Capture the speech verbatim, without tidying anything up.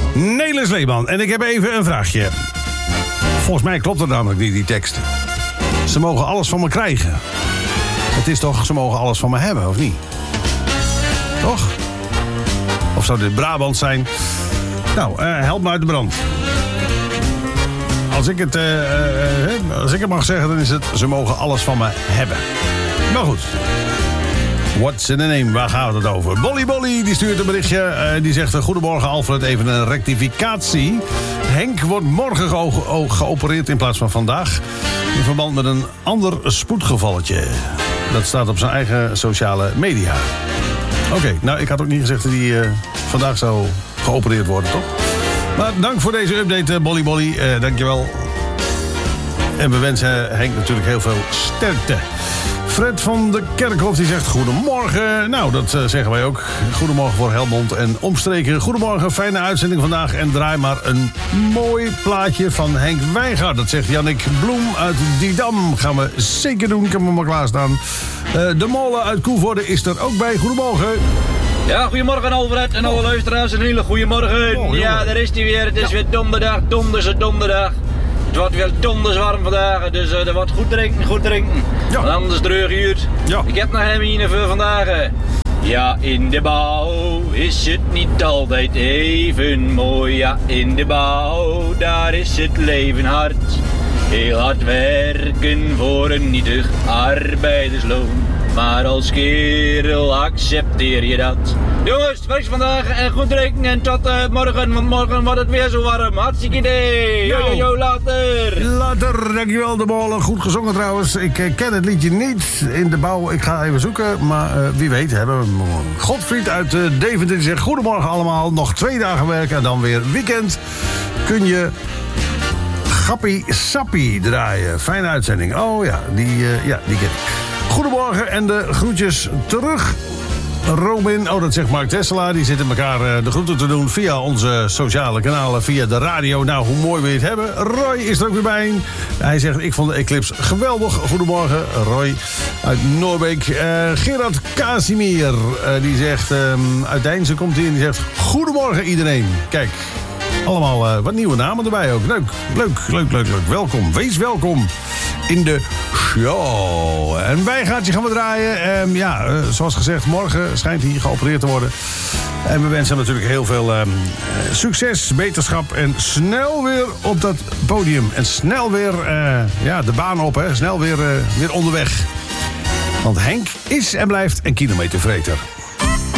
Nelis Leeman. En ik heb even een vraagje. Volgens mij klopt het namelijk niet, die tekst. Ze mogen alles van me krijgen. Het is toch, ze mogen alles van me hebben, of niet? Toch? Of zou dit Brabant zijn? Nou, uh, help me uit de brand. Als ik, het, uh, uh, als ik het mag zeggen, dan is het... ze mogen alles van me hebben. Maar goed. What's in the name? Waar gaat het over? Bolly Bolly, die stuurt een berichtje. Uh, die zegt, goedemorgen Alfred, even een rectificatie. Henk wordt morgen ge- geopereerd in plaats van vandaag. In verband met een ander spoedgevalletje. Dat staat op zijn eigen sociale media. Oké, okay, nou, ik had ook niet gezegd dat hij uh, vandaag zou geopereerd worden, toch? Maar dank voor deze update, Bolly Bolly. Uh, dankjewel. En we wensen Henk natuurlijk heel veel sterkte. Fred van de Kerkhof die zegt goedemorgen. Nou, dat uh, zeggen wij ook. Goedemorgen voor Helmond en omstreken. Goedemorgen, fijne uitzending vandaag. En draai maar een mooi plaatje van Henk Wijngaard. Dat zegt Jannik Bloem uit Didam. Gaan we zeker doen. Ik heb hem maar klaarstaan. Uh, de molen uit Koevoorde is er ook bij. Goedemorgen. Ja, goedemorgen Alfred en alle luisteraars. Een hele goede morgen. Oh, ja, daar is hij weer. Het is ja. weer donderdag. Donderse donderdag. Het wordt weer donders warm vandaag, dus uh, er wordt goed drinken, goed drinken. Ja. Want anders dreug je het. Ja. Ik heb nog hem voor vandaag. Ja, in de bouw is het niet altijd even mooi. Ja, in de bouw, daar is het leven hard. Heel hard werken voor een nietig arbeidersloon. Maar als kerel accepteer je dat. Jongens, werk vandaag en goed drinken en tot uh, morgen, want morgen wordt het weer zo warm. Hartstikke idee. Jo, jo, jo, later. Later, dankjewel de molen. Goed gezongen trouwens. Ik uh, ken het liedje niet in de bouw. Ik ga even zoeken, maar uh, wie weet hebben we een Godfried uit uh, Deventer die zegt goedemorgen allemaal. Nog twee dagen werken en dan weer weekend. Kun je Gappie Sappie draaien. Fijne uitzending. Oh ja, die, uh, ja, die ken ik. Goedemorgen en de groetjes terug. Robin, oh dat zegt Mark Tessela. Die zitten elkaar uh, de groeten te doen via onze sociale kanalen, via de radio. Nou, hoe mooi we het hebben. Roy is er ook weer bij. Hij zegt, ik vond de Eclipse geweldig. Goedemorgen, Roy uit Noorbeek. Uh, Gerard Casimir, uh, die zegt, um, uit Deinzen komt hij en die zegt, goedemorgen iedereen. Kijk, allemaal uh, wat nieuwe namen erbij ook. Leuk, leuk, leuk, leuk, leuk. Welkom, wees welkom in de show. En Wijngaardje gaan we draaien. Um, ja, uh, zoals gezegd, morgen schijnt hij geopereerd te worden. En we wensen hem natuurlijk heel veel um, succes, beterschap en snel weer op dat podium. En snel weer uh, ja, de baan op, hè. Snel weer, uh, weer onderweg. Want Henk is en blijft een kilometervreter.